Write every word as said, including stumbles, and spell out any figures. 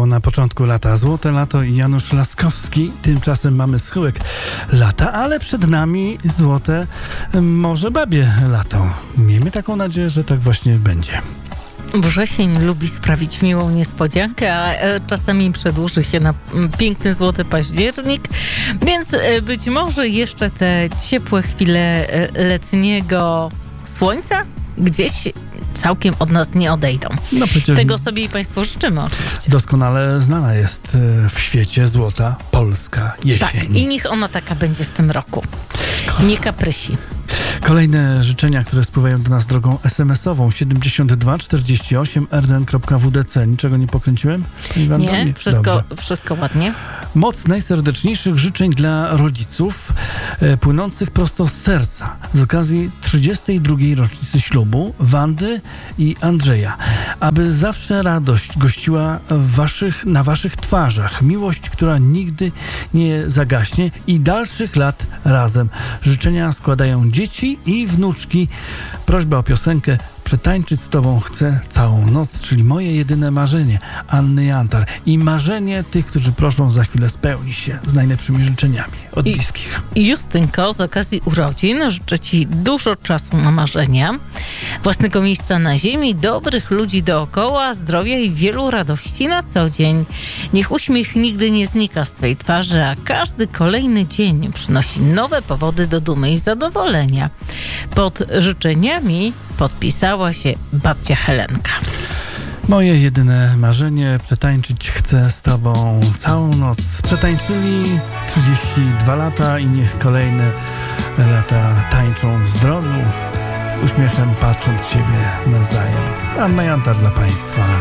było na początku lata. Złote lato i Janusz Laskowski. Tymczasem mamy schyłek lata, ale przed nami złote, może babie lato. Miejmy taką nadzieję, że tak właśnie będzie. Wrzesień lubi sprawić miłą niespodziankę, a czasami przedłuży się na piękny złoty październik, więc być może jeszcze te ciepłe chwile letniego słońca gdzieś całkiem od nas nie odejdą. No przecież tego sobie i Państwu życzymy oczywiście. Doskonale znana jest w świecie złota polska jesień. Tak, i niech ona taka będzie w tym roku. Nie kaprysi. Kolejne życzenia, które spływają do nas drogą es em esową siedemdziesiąt dwa czterdzieści osiem r d n kropka w d c. Niczego nie pokręciłem? Nie, wszystko, wszystko ładnie. Moc najserdeczniejszych życzeń dla rodziców e, płynących prosto z serca z okazji trzydziestej drugiej rocznicy ślubu Wandy i Andrzeja. Aby zawsze radość gościła w waszych, na waszych twarzach. Miłość, która nigdy nie zagaśnie i dalszych lat razem. Życzenia składają dzieci i wnuczki. Prośba o piosenkę Przetańczyć z tobą chcę całą noc, czyli moje jedyne marzenie Anny Jantar. I marzenie tych, którzy proszą, za chwilę spełni się z najlepszymi życzeniami od I, bliskich. I Justynko, z okazji urodzin życzę ci dużo czasu na marzenia, własnego miejsca na ziemi, dobrych ludzi dookoła, zdrowia i wielu radości na co dzień. Niech uśmiech nigdy nie znika z twojej twarzy, a każdy kolejny dzień przynosi nowe powody do dumy i zadowolenia. Pod życzeniami podpisała się babcia Helenka. Moje jedyne marzenie, przetańczyć chcę z tobą całą noc. Przetańczyli trzydzieści dwa lata i niech kolejne lata tańczą w zdrowiu, z uśmiechem patrząc siebie nawzajem. Anna Jantar dla Państwa.